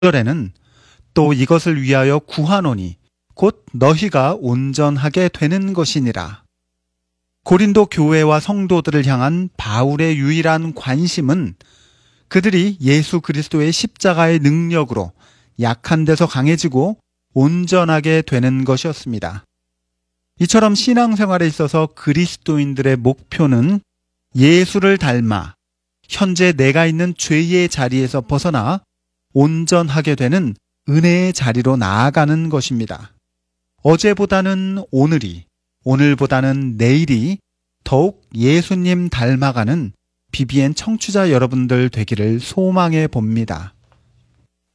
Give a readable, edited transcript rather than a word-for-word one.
절에는 또 이것을 위하여 구하노니 곧 너희가 온전하게 되는 것이니라. 고린도 교회와 성도들을 향한 바울의 유일한 관심은 그들이 예수 그리스도의 십자가의 능력으로 약한 데서 강해지고 온전하게 되는 것이었습니다. 이처럼 신앙생활에 있어서 그리스도인들의 목표는 예수를 닮아 현재 내가 있는 죄의 자리에서 벗어나 온전하게 되는 은혜의 자리로 나아가는 것입니다. 어제보다는 오늘이, 오늘보다는 내일이 더욱 예수님 닮아가는 BBN 청취자 여러분들 되기를 소망해 봅니다.